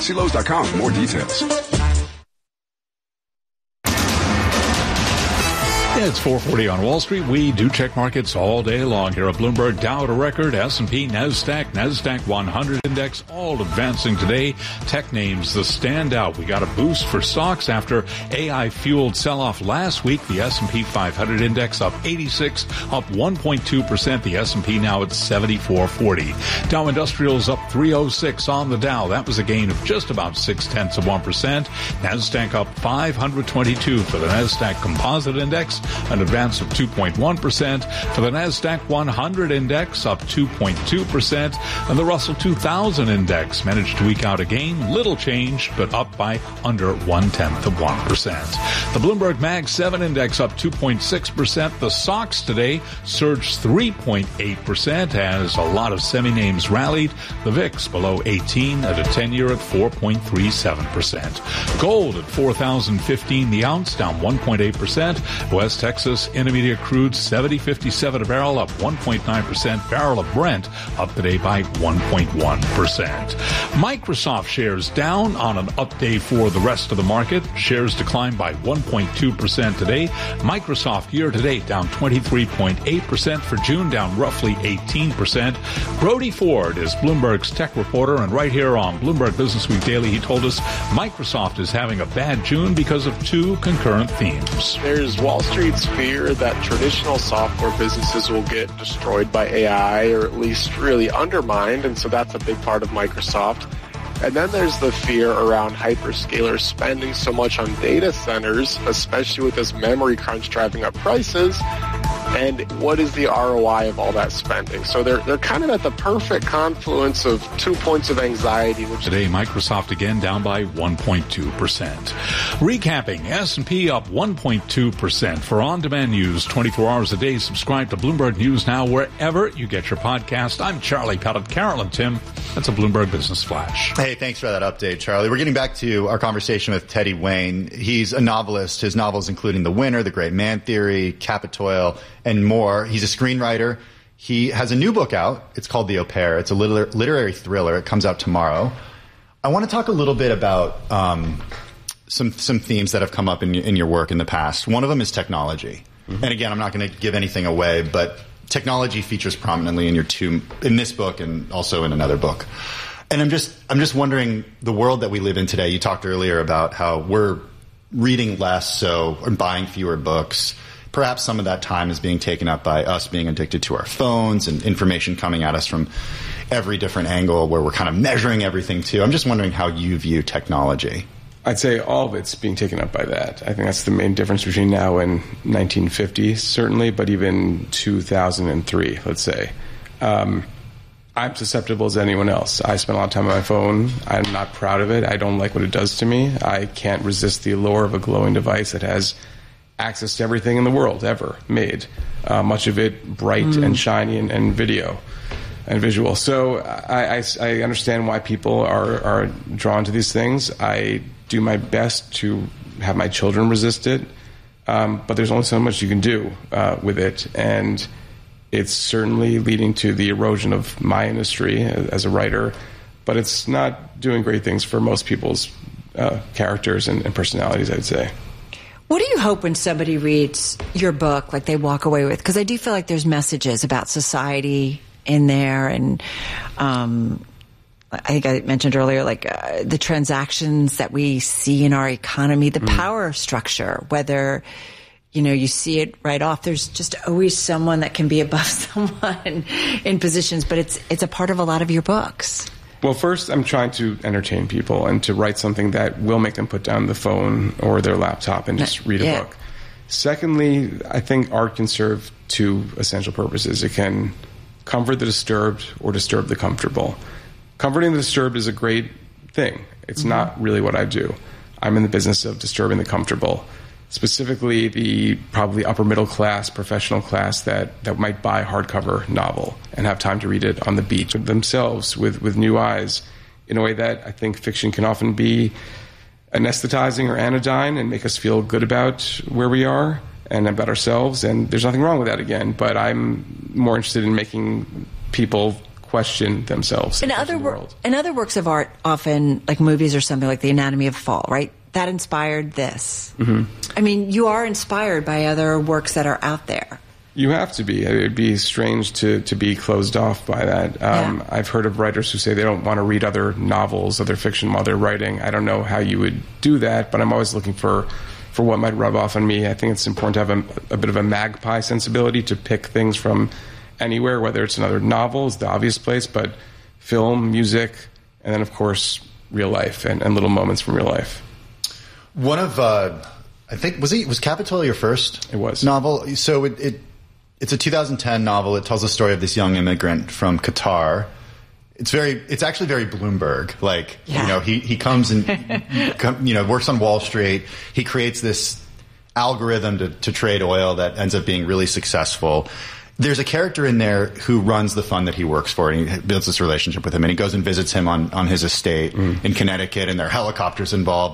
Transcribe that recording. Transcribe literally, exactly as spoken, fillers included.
See Lowe's dot com for more details. It's four forty on Wall Street. We do check markets all day long here at Bloomberg. Dow at a record, S and P, NASDAQ, NASDAQ one hundred index, all advancing today. Tech names, the standout. We got a boost for stocks after A I-fueled sell-off last week. The S and P five hundred index up eighty-six, up one point two percent. The S and P now at seventy-four forty. Dow Industrials up three oh six on the Dow. That was a gain of just about six-tenths of one percent. NASDAQ up five hundred twenty-two for the NASDAQ Composite Index, an advance of two point one percent. For the NASDAQ one hundred index, up two point two percent. And the Russell two thousand index managed to eke out a gain, little changed, but up by under one-tenth of one percent. The Bloomberg Mag seven index up two point six percent. The S O X today surged three point eight percent as a lot of semi-names rallied. The V I X below eighteen at a ten-year at four point three seven percent. Gold at four thousand fifteen the ounce, down one point eight percent. West Texas Intermediate crude seventy fifty-seven a barrel, up one point nine percent. Barrel of Brent up today by one point one percent. Microsoft shares down on an up day for the rest of the market. Shares declined by one point two percent today. Microsoft year to date down twenty-three point eight percent. For June down roughly eighteen percent. Brody Ford is Bloomberg's tech reporter, and right here on Bloomberg Business Week Daily, he told us Microsoft is having a bad June because of two concurrent themes. There's Wall Street's fear that traditional software businesses will get destroyed by A I, or at least really undermined, and so that's a big part of Microsoft. And then there's the fear around hyperscalers spending so much on data centers, especially with this memory crunch driving up prices. And what is the R O I of all that spending? So they're they're kind of at the perfect confluence of two points of anxiety. Which Today, Microsoft again down by one point two percent. Recapping, S and P up one point two percent. For on-demand news twenty-four hours a day, subscribe to Bloomberg News Now wherever you get your podcast. I'm Charlie Pellet. Carolyn Tim, that's a Bloomberg Business Flash. Hey, thanks for that update, Charlie. We're getting back to our conversation with Teddy Wayne. He's a novelist. His novels including The Winner, The Great Man Theory, Capitoil, and more. He's a screenwriter. He has a new book out. It's called The Au Pair. It's a liter- literary thriller. It comes out tomorrow. I want to talk a little bit about um, some some themes that have come up in, in your work in the past. One of them is technology. Mm-hmm. And again, I'm not going to give anything away, but technology features prominently in your two in this book and also in another book. And I'm just I'm just wondering, the world that we live in today. You talked earlier about how we're reading less, so and buying fewer books. Perhaps some of that time is being taken up by us being addicted to our phones and information coming at us from every different angle where we're kind of measuring everything too. I'm just wondering how you view technology. I'd say all of it's being taken up by that. I think that's the main difference between now and nineteen fifty, certainly, but even two thousand three, let's say. Um, I'm susceptible as anyone else. I spend a lot of time on my phone. I'm not proud of it. I don't like what it does to me. I can't resist the allure of a glowing device that has access to everything in the world ever made, uh, much of it bright mm. and shiny and, and video and visual. So I, I, I understand why people are, are drawn to these things. I do my best to have my children resist it, um, but there's only so much you can do uh, with it, and it's certainly leading to the erosion of my industry as a writer, but it's not doing great things for most people's uh, characters and, and personalities, I'd say. What do you hope when somebody reads your book, like they walk away with? Because I do feel like there's messages about society in there, and um, I think I mentioned earlier, like uh, the transactions that we see in our economy, the mm. power structure, whether, you know, you see it right off. There's just always someone that can be above someone in positions, but it's it's a part of a lot of your books. Well, first, I'm trying to entertain people and to write something that will make them put down the phone or their laptop and just read a yeah. book. Secondly, I think art can serve two essential purposes. It can comfort the disturbed or disturb the comfortable. Comforting the disturbed is a great thing. It's mm-hmm. not really what I do. I'm in the business of disturbing the comfortable, specifically the probably upper middle class, professional class that, that might buy a hardcover novel and have time to read it on the beach themselves with, with new eyes, in a way that I think fiction can often be anesthetizing or anodyne and make us feel good about where we are and about ourselves. And there's nothing wrong with that, again, but I'm more interested in making people question themselves. In other wor- in other works of art, often like movies or something like The Anatomy of a Fall, right? That inspired this. Mm-hmm. I mean, you are inspired by other works that are out there. You have to be. It would be strange to, to be closed off by that. Um, yeah. I've heard of writers who say they don't want to read other novels, other fiction while they're writing. I don't know how you would do that, but I'm always looking for, for what might rub off on me. I think it's important to have a, a bit of a magpie sensibility to pick things from anywhere, whether it's another novel is the obvious place, but film, music, and then, of course, real life and, and little moments from real life. One of, uh, I think, was he was Capitola your first It was. novel? So it, it it's a two thousand ten novel. It tells the story of this young immigrant from Qatar. It's very, it's actually very Bloomberg. Like, yeah. you know, he, he comes and, you know, works on Wall Street. He creates this algorithm to, to trade oil that ends up being really successful. There's a character in there who runs the fund that he works for, and he builds this relationship with him, and he goes and visits him on, on his estate mm. in Connecticut, and there are helicopters involved.